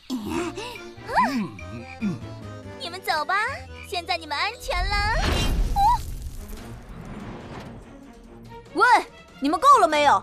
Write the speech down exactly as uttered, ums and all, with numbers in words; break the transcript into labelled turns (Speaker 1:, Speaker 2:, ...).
Speaker 1: 你们走吧，现在你们安全了。
Speaker 2: 喂，你们够了没有？